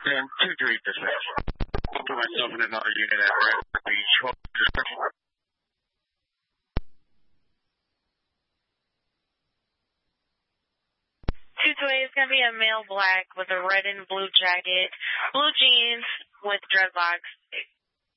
And 2-3 dispatch. I'll put myself in another unit at Raspberry Beach. Hold description. 228 is going to be a male black with a red and blue jacket, blue jeans with dreadlocks.